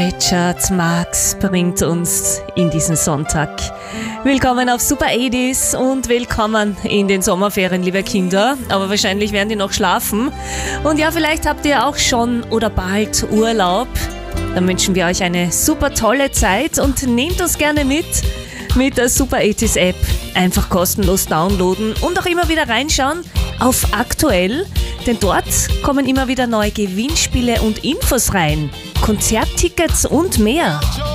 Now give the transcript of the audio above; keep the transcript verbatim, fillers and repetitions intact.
Richard Marx bringt uns in diesen Sonntag. Willkommen auf Super achtziger und willkommen in den Sommerferien, liebe Kinder. Aber wahrscheinlich werden die noch schlafen. Und ja, vielleicht habt ihr auch schon oder bald Urlaub. Dann wünschen wir euch eine super tolle Zeit und nehmt uns gerne mit mit der Super achtziger App. Einfach kostenlos downloaden und auch immer wieder reinschauen auf aktuell, denn dort kommen immer wieder neue Gewinnspiele und Infos rein. Konzerttickets und mehr.